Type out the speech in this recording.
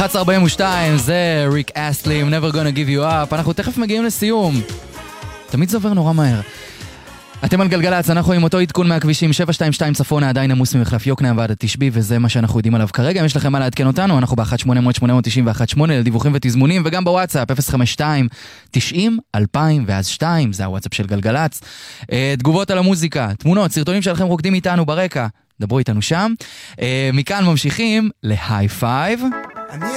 11:42, זה ריק אסטלי, I'm never gonna give you up. אנחנו תכף מגיעים לסיום. תמיד זה עובר נורא מהר. אתם על גלגלץ, אנחנו עם אותו עדכון מהכבישים 722 צפונה, עדיין עמוס ממחלף יוקנעם ועד התשבי, וזה מה שאנחנו יודעים עליו כרגע. אם יש לכם מה לעדכן אותנו, אנחנו ב-1-800-891-8 לדיווחים ותזמונים, וגם בוואטסאפ 052-90-2002, ואז 2, זה הוואטסאפ של גלגלץ. תגובות על המוזיקה, תמונות, סרטונים שלכם רוקדים איתנו ברקע, דברו איתנו שם. מכאן ממשיכים להיי פייב.